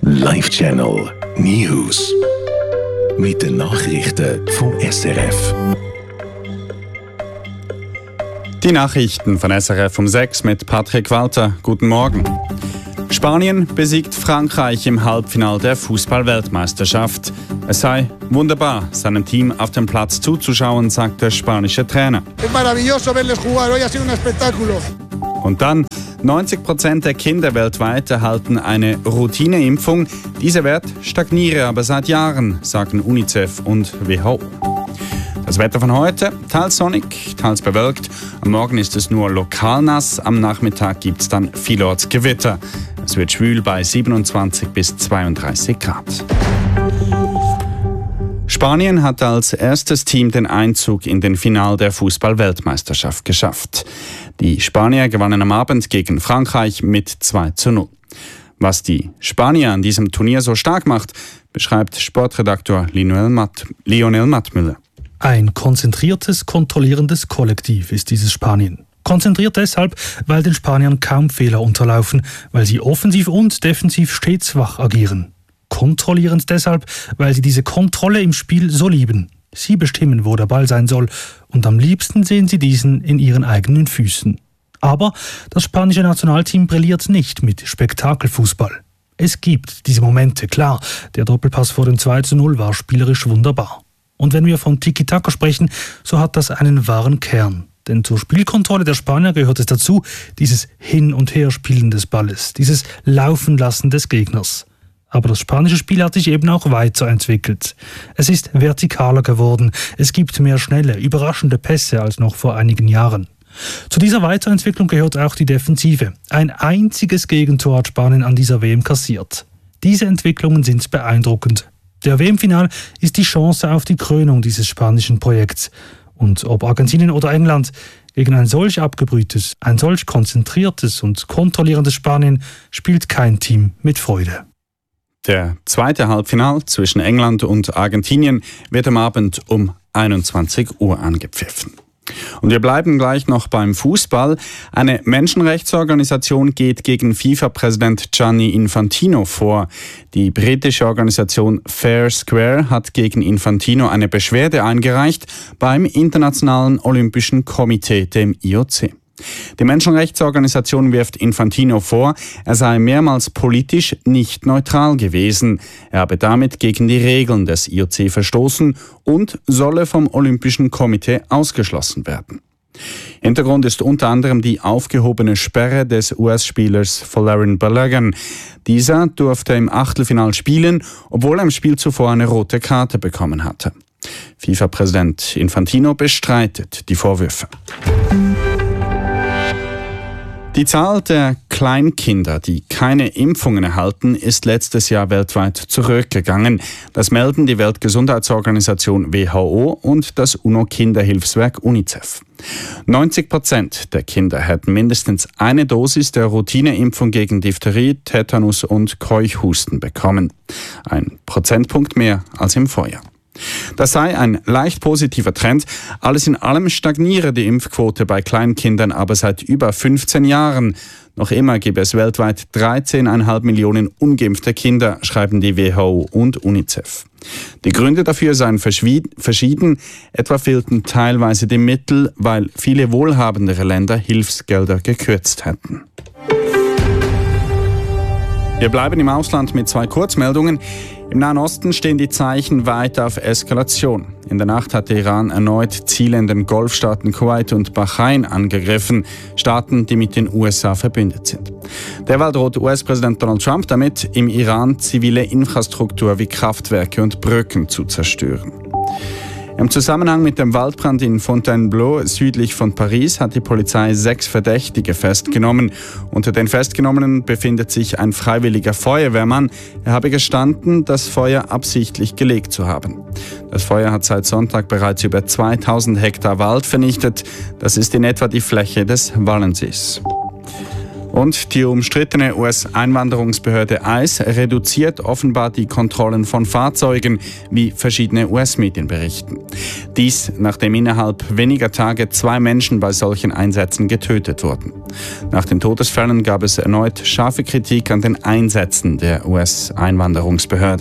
Live-Channel News. Mit den Nachrichten vom SRF. Die Nachrichten von SRF um 6 mit Patrick Walter. Guten Morgen. Spanien besiegt Frankreich im Halbfinale der Fußball-Weltmeisterschaft. Es sei wunderbar, seinem Team auf dem Platz zuzuschauen, sagt der spanische Trainer. Es maravilloso verles jugar, hoy ha sido un espectáculo. Und dann, 90% der Kinder weltweit erhalten eine Routineimpfung. Dieser Wert stagniere aber seit Jahren, sagen UNICEF und WHO. Das Wetter von heute, teils sonnig, teils bewölkt. Am Morgen ist es nur lokal nass, am Nachmittag gibt es dann vielorts Gewitter. Es wird schwül bei 27 bis 32 Grad. Spanien hat als erstes Team den Einzug in den Final der Fußball-Weltmeisterschaft geschafft. Die Spanier gewannen am Abend gegen Frankreich mit 2:0. Was die Spanier an diesem Turnier so stark macht, beschreibt Sportredaktor Lionel Mattmüller. Ein konzentriertes, kontrollierendes Kollektiv ist dieses Spanien. Konzentriert deshalb, weil den Spaniern kaum Fehler unterlaufen, weil sie offensiv und defensiv stets wach agieren. Kontrollierend deshalb, weil sie diese Kontrolle im Spiel so lieben. Sie bestimmen, wo der Ball sein soll, und am liebsten sehen sie diesen in ihren eigenen Füßen. Aber das spanische Nationalteam brilliert nicht mit Spektakelfußball. Es gibt diese Momente, klar, der Doppelpass vor dem 2:0 war spielerisch wunderbar. Und wenn wir von Tiki-Taka sprechen, so hat das einen wahren Kern. Denn zur Spielkontrolle der Spanier gehört es dazu, dieses Hin- und Herspielen des Balles, dieses Laufenlassen des Gegners. Aber das spanische Spiel hat sich eben auch weiterentwickelt. Es ist vertikaler geworden, es gibt mehr schnelle, überraschende Pässe als noch vor einigen Jahren. Zu dieser Weiterentwicklung gehört auch die Defensive. Ein einziges Gegentor hat Spanien an dieser WM kassiert. Diese Entwicklungen sind beeindruckend. Der WM-Final ist die Chance auf die Krönung dieses spanischen Projekts. Und ob Argentinien oder England, gegen ein solch abgebrühtes, ein solch konzentriertes und kontrollierendes Spanien spielt kein Team mit Freude. Der zweite Halbfinal zwischen England und Argentinien wird am Abend um 21 Uhr angepfiffen. Und wir bleiben gleich noch beim Fußball. Eine Menschenrechtsorganisation geht gegen FIFA-Präsident Gianni Infantino vor. Die britische Organisation Fair Square hat gegen Infantino eine Beschwerde eingereicht beim Internationalen Olympischen Komitee, dem IOC. Die Menschenrechtsorganisation wirft Infantino vor, er sei mehrmals politisch nicht neutral gewesen. Er habe damit gegen die Regeln des IOC verstoßen und solle vom Olympischen Komitee ausgeschlossen werden. Hintergrund ist unter anderem die aufgehobene Sperre des US-Spielers Folarin Balogun. Dieser durfte im Achtelfinal spielen, obwohl er im Spiel zuvor eine rote Karte bekommen hatte. FIFA-Präsident Infantino bestreitet die Vorwürfe. Die Zahl der Kleinkinder, die keine Impfungen erhalten, ist letztes Jahr weltweit zurückgegangen. Das melden die Weltgesundheitsorganisation WHO und das UNO-Kinderhilfswerk UNICEF. 90% der Kinder hätten mindestens eine Dosis der Routineimpfung gegen Diphtherie, Tetanus und Keuchhusten bekommen. Ein Prozentpunkt mehr als im Vorjahr. Das sei ein leicht positiver Trend. Alles in allem stagniere die Impfquote bei Kleinkindern aber seit über 15 Jahren. Noch immer gibt es weltweit 13,5 Millionen ungeimpfte Kinder, schreiben die WHO und UNICEF. Die Gründe dafür seien verschieden. Etwa fehlten teilweise die Mittel, weil viele wohlhabendere Länder Hilfsgelder gekürzt hätten. Wir bleiben im Ausland mit 2 Kurzmeldungen. Im Nahen Osten stehen die Zeichen weiter auf Eskalation. In der Nacht hat der Iran erneut Ziele in den Golfstaaten Kuwait und Bahrain angegriffen, Staaten, die mit den USA verbündet sind. Derweil droht US-Präsident Donald Trump damit, im Iran zivile Infrastruktur wie Kraftwerke und Brücken zu zerstören. Im Zusammenhang mit dem Waldbrand in Fontainebleau südlich von Paris hat die Polizei 6 Verdächtige festgenommen. Unter den Festgenommenen befindet sich ein freiwilliger Feuerwehrmann. Er habe gestanden, das Feuer absichtlich gelegt zu haben. Das Feuer hat seit Sonntag bereits über 2000 Hektar Wald vernichtet. Das ist in etwa die Fläche des Wallensees. Und die umstrittene US-Einwanderungsbehörde ICE reduziert offenbar die Kontrollen von Fahrzeugen, wie verschiedene US-Medien berichten. Dies, nachdem innerhalb weniger Tage 2 Menschen bei solchen Einsätzen getötet wurden. Nach den Todesfällen gab es erneut scharfe Kritik an den Einsätzen der US-Einwanderungsbehörde.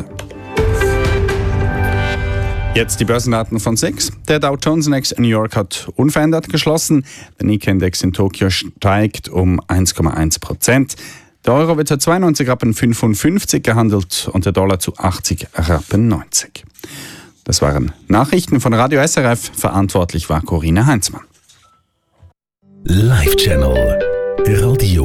Jetzt die Börsendaten von SIX. Der Dow Jones Index in New York hat unverändert geschlossen. Der Nikkei-Index in Tokio steigt um 1,1%. Der Euro wird zu 92,55 Rappen gehandelt und der Dollar zu 80,90 Rappen. Das waren Nachrichten von Radio SRF. Verantwortlich war Corinna Heinzmann. Live Channel Radio